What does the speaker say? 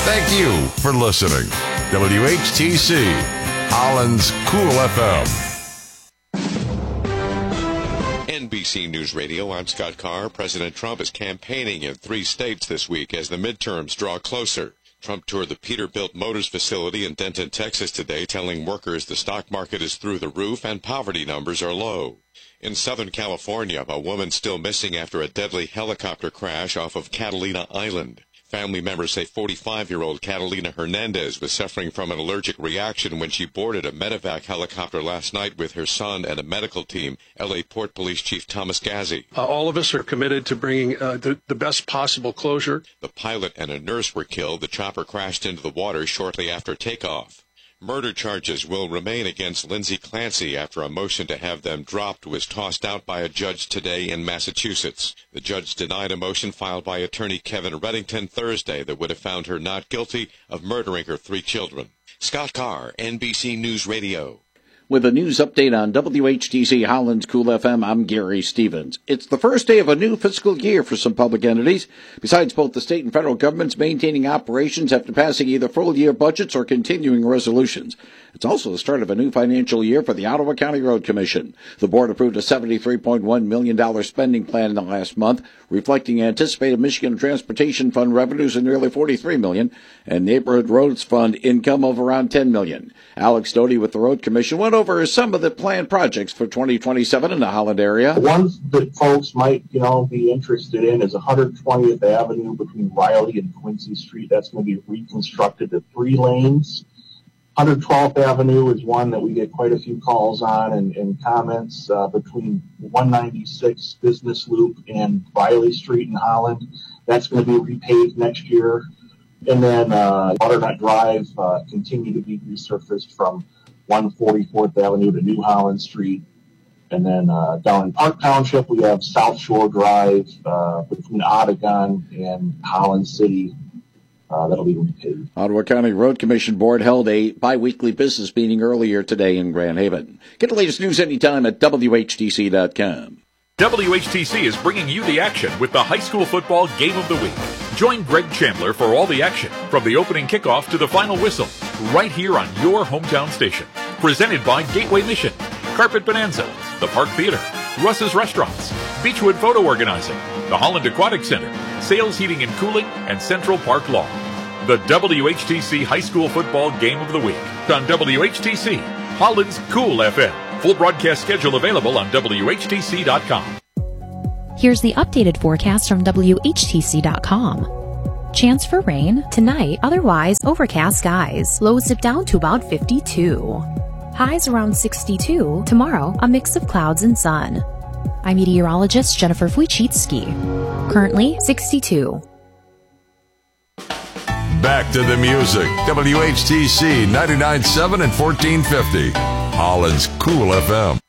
Thank you for listening. WHTC, Holland's Cool FM. NBC News Radio, I'm Scott Carr. President Trump is campaigning in 3 states this week as the midterms draw closer. Trump toured the Peterbilt Motors facility in Denton, Texas today, telling workers the stock market is through the roof and poverty numbers are low. In Southern California, a woman still missing after a deadly helicopter crash off of Catalina Island. Family members say 45-year-old Catalina Hernandez was suffering from an allergic reaction when she boarded a medevac helicopter last night with her son and a medical team, L.A. Port Police Chief Thomas Gazzi. All of us are committed to bringing the best possible closure. The pilot and a nurse were killed. The chopper crashed into the water shortly after takeoff. Murder charges will remain against Lindsay Clancy after a motion to have them dropped was tossed out by a judge today in Massachusetts. The judge denied a motion filed by attorney Kevin Reddington Thursday that would have found her not guilty of murdering her 3 children. Scott Carr, NBC News Radio. With a news update on WHTC Holland's Cool FM, I'm Gary Stevens. It's the first day of a new fiscal year for some public entities. Besides both the state and federal governments maintaining operations after passing either full-year budgets or continuing resolutions. It's also the start of a new financial year for the Ottawa County Road Commission. The board approved a $73.1 million spending plan in the last month, reflecting anticipated Michigan Transportation Fund revenues of nearly $43 million and Neighborhood Roads Fund income of around $10 million. Alex Doty with the Road Commission went over some of the planned projects for 2027 in the Holland area. Ones that folks might, be interested in is 120th Avenue between Riley and Quincy Street. That's going to be reconstructed to 3 lanes. 112th Avenue is one that we get quite a few calls on and comments between 196 Business Loop and Riley Street in Holland. That's going to be repaved next year. And then Butternut Drive continue to be resurfaced from 144th Avenue to New Holland Street. And then down in Park Township, we have South Shore Drive between Ottagon and Holland City. That'll be repaved. Ottawa County Road Commission Board held a bi-weekly business meeting earlier today in Grand Haven. Get the latest news anytime at WHTC.com. WHTC is bringing you the action with the high school football game of the week. Join Greg Chandler for all the action, from the opening kickoff to the final whistle, right here on your hometown station. Presented by Gateway Mission, Carpet Bonanza, the Park Theater, Russ's Restaurants, Beechwood Photo Organizing, the Holland Aquatic Center, Sales Heating and Cooling, and Central Park Law. The WHTC High School Football Game of the Week on WHTC, Holland's Cool FM. Full broadcast schedule available on WHTC.com. Here's the updated forecast from WHTC.com. Chance for rain tonight, otherwise overcast skies. Lows dip down to about 52. Highs around 62. Tomorrow, a mix of clouds and sun. I'm meteorologist Jennifer Wojcicki. Currently 62. Back to the music. WHTC 99.7 and 1450. Holland's Cool FM.